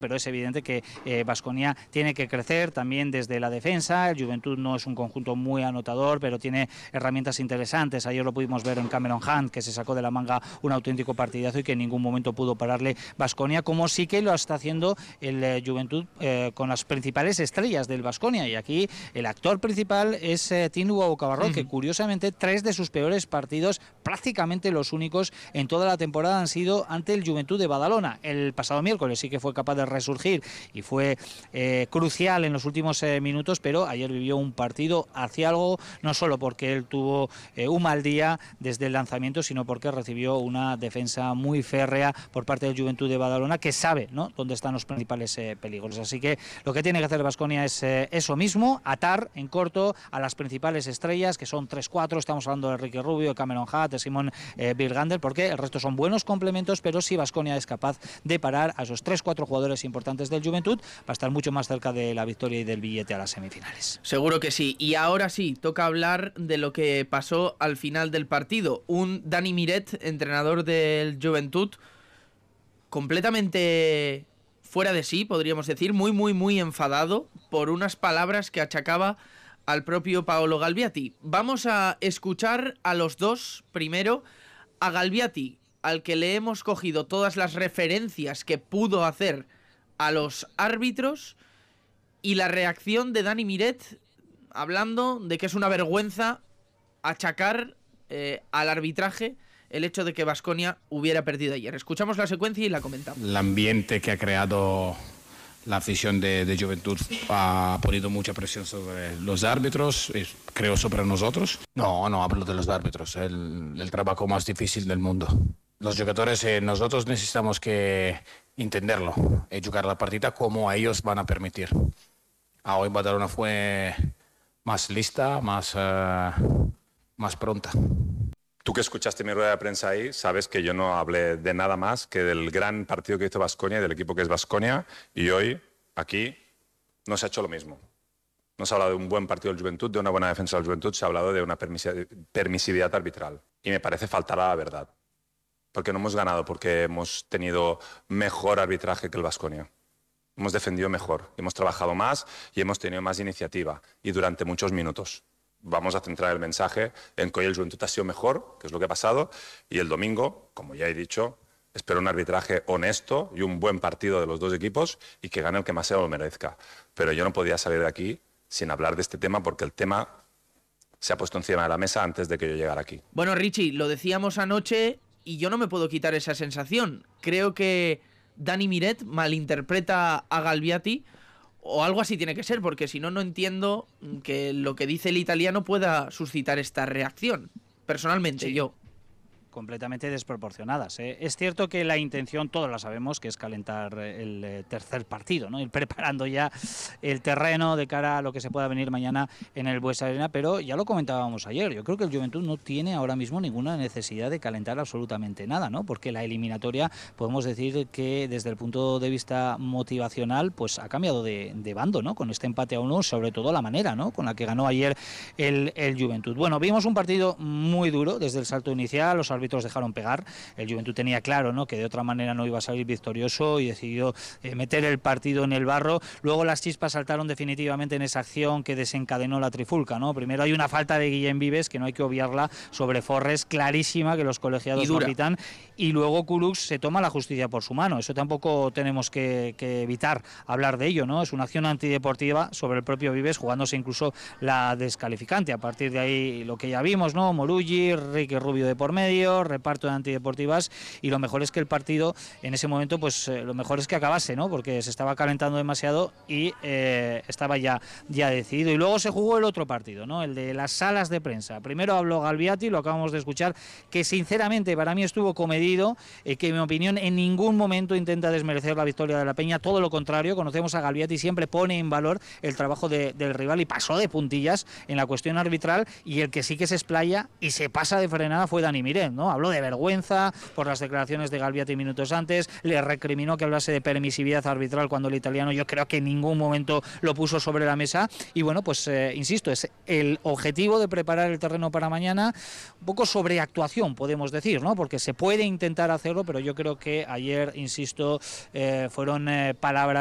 pero es evidente que Baskonia tiene que crecer también desde la defensa. El Joventut no es un conjunto muy anotador, pero tiene herramientas interesantes. Ayer lo pudimos ver en Cameron Hunt, que se sacó de la manga un auténtico partidazo y que en ningún momento pudo pararle Baskonia, como sí que lo está haciendo el Joventut con las principales estrellas del Baskonia. Y aquí el actor principal es Tino Bocabarro, que curiosamente 3 de sus peores partidos, prácticamente los únicos en toda la temporada, han sido ante el Joventut de Badalona. El pasado miércoles sí que fue capaz de resurgir y fue crucial en los últimos minutos, pero ayer vivió un partido hacia algo, no solo porque él tuvo un mal día desde el lanzamiento, sino porque recibió una defensa muy férrea por parte del Joventut de Badalona, que sabe, ¿no?, dónde están los principales peligros. Así que lo que tiene que hacer Baskonia es eso mismo, atar en corto a las principales estrellas, que son 3-4, estamos hablando de Ricky Rubio, de Cameron Hunt, de Simon Birgander, porque el resto son buenos complementos, pero si Baskonia es capaz de parar a esos 3-4 jugadores importantes del Joventut, va a estar mucho más cerca de la victoria y del billete a las semifinales. Seguro que sí. Y ahora sí, toca hablar de lo que pasó al final del partido. Un Dani Miret, entrenador del Joventut, completamente fuera de sí, podríamos decir, muy enfadado por unas palabras que achacaba al propio Paolo Galbiati. Vamos a escuchar a los dos primero. A Galbiati, al que le hemos cogido todas las referencias que pudo hacer a los árbitros, y la reacción de Dani Miret hablando de que es una vergüenza achacar al arbitraje el hecho de que Baskonia hubiera perdido ayer. Escuchamos la secuencia y la comentamos. El ambiente que ha creado la afición de Joventut ha ponido mucha presión sobre los árbitros, creo sobre nosotros. No hablo de los árbitros, el trabajo más difícil del mundo. Los jugadores, nosotros necesitamos que entenderlo y jugar la partida como ellos van a permitir. Hoy Badalona fue más lista, más pronta. Tú que escuchaste mi rueda de prensa ahí, sabes que yo no hablé de nada más que del gran partido que hizo Baskonia y del equipo que es Baskonia, y hoy, aquí, no se ha hecho lo mismo. No se ha hablado de un buen partido del Joventut, de una buena defensa del Joventut, se ha hablado de una permisividad arbitral. Y me parece faltar a la verdad. Porque no hemos ganado, porque hemos tenido mejor arbitraje que el Baskonia. Hemos defendido mejor, hemos trabajado más y hemos tenido más iniciativa, y durante muchos minutos. Vamos a centrar el mensaje en que hoy el Joventut ha sido mejor, que es lo que ha pasado, y el domingo, como ya he dicho, espero un arbitraje honesto y un buen partido de los dos equipos y que gane el que más se lo merezca. Pero yo no podía salir de aquí sin hablar de este tema, porque el tema se ha puesto encima de la mesa antes de que yo llegara aquí. Bueno, Richie, lo decíamos anoche y yo no me puedo quitar esa sensación. Creo que Dani Miret malinterpreta a Galbiati, o algo así tiene que ser, porque si no, no entiendo que lo que dice el italiano pueda suscitar esta reacción. Personalmente, sí. Yo. Completamente desproporcionadas. Es cierto que la intención, todos la sabemos, que es calentar el tercer partido, ¿no? Ir preparando ya el terreno de cara a lo que se pueda venir mañana en el Buesa Arena, pero ya lo comentábamos ayer, yo creo que el Joventut no tiene ahora mismo ninguna necesidad de calentar absolutamente nada, ¿no? Porque la eliminatoria, podemos decir que desde el punto de vista motivacional, pues ha cambiado de bando, ¿no? Con este empate a 1, sobre todo la manera, ¿no?, con la que ganó ayer el Joventut. Bueno, vimos un partido muy duro desde el salto inicial, los árbitros dejaron pegar, el Joventut tenía claro, ¿no?, que de otra manera no iba a salir victorioso y decidió meter el partido en el barro. Luego las chispas saltaron definitivamente en esa acción que desencadenó la trifulca, ¿no? Primero hay una falta de Guillem Vives, que no hay que obviarla, sobre Forres, clarísima, que los colegiados no pitan, y luego Kulux se toma la justicia por su mano. Eso tampoco tenemos que evitar hablar de ello, ¿no? Es una acción antideportiva sobre el propio Vives, jugándose incluso la descalificante. A partir de ahí lo que ya vimos, ¿no?, Morulli, Ricky Rubio de por medio, reparto de antideportivas, y lo mejor es que el partido en ese momento, pues lo mejor es que acabase, ¿no?, porque se estaba calentando demasiado y estaba ya decidido. Y luego se jugó el otro partido, ¿no?, el de las salas de prensa. Primero habló Galbiati, lo acabamos de escuchar, que sinceramente para mí estuvo comedido, que en mi opinión en ningún momento intenta desmerecer la victoria de la Peña, todo lo contrario. Conocemos a Galbiati, siempre pone en valor el trabajo del rival, y pasó de puntillas en la cuestión arbitral, y el que sí que se explaya y se pasa de frenada fue Dani Miret, ¿no? ¿no? Habló de vergüenza por las declaraciones de Galbiati minutos antes, le recriminó que hablase de permisividad arbitral cuando el italiano yo creo que en ningún momento lo puso sobre la mesa. Y bueno, pues insisto, es el objetivo de preparar el terreno para mañana, un poco sobreactuación podemos decir, ¿no? Porque se puede intentar hacerlo, pero yo creo que ayer, insisto, fueron palabras